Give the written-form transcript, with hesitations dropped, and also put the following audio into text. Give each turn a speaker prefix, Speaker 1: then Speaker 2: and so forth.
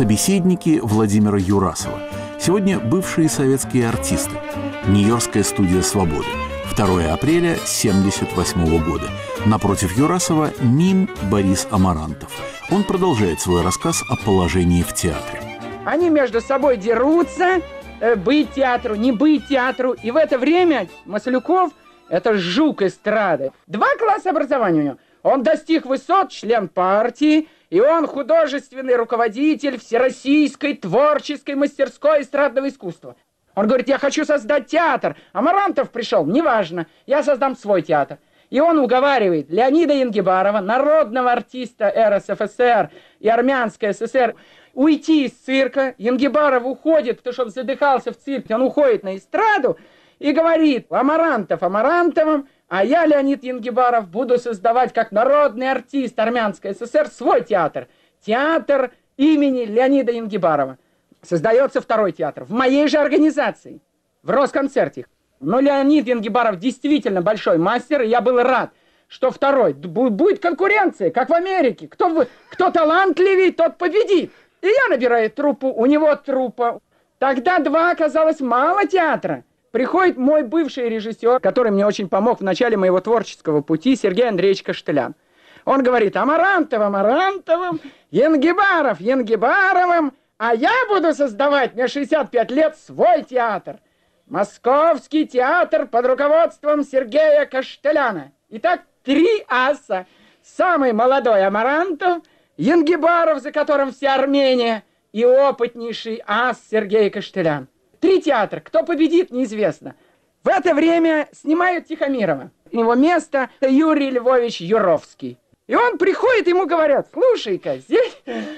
Speaker 1: Собеседники Владимира Юрасова. Сегодня бывшие советские артисты. Нью-Йоркская студия «Свободы». 2 апреля 1978 года. Напротив Юрасова мим Борис Амарантов. Он продолжает свой рассказ о положении в театре.
Speaker 2: Они между собой дерутся, быть театру, не быть театру. И в это время Маслюков – это жук эстрады. 2 класса образования у него. Он достиг высот, член партии, и он художественный руководитель Всероссийской творческой мастерской эстрадного искусства. Он говорит: я хочу создать театр. Амарантов пришел, неважно, я создам свой театр. И он уговаривает Леонида Янгибарова, народного артиста РСФСР и Армянской ССР, уйти из цирка. Янгибаров уходит, потому что он задыхался в цирке, он уходит на эстраду и говорит: Амарантов Амарантовым, а я, Леонид Янгибаров, буду создавать как народный артист Армянской ССР свой театр. Театр имени Леонида Янгибарова. Создается 2-й театр в моей же организации, в Росконцерте. Но Леонид Янгибаров действительно большой мастер, и я был рад, что 2-й. Будет конкуренция, как в Америке. Кто талантливее, тот победит. И я набираю труппу, у него труппа. Тогда 2 оказалось мало театра. Приходит мой бывший режиссер, который мне очень помог в начале моего творческого пути, Сергей Андреевич Каштелян. Он говорит: Амарантов Амарантовым, Янгибаров Янгибаровым, а я буду создавать, мне 65 лет, свой театр. Московский театр под руководством Сергея Каштеляна. Итак, 3 аса. Самый молодой Амарантов, Янгибаров, за которым вся Армения, и опытнейший ас Сергей Каштелян. 3 театра. Кто победит, неизвестно. В это время снимают Тихомирова. Его место Юрий Львович Юровский. И он приходит, ему говорят: слушай-ка, здесь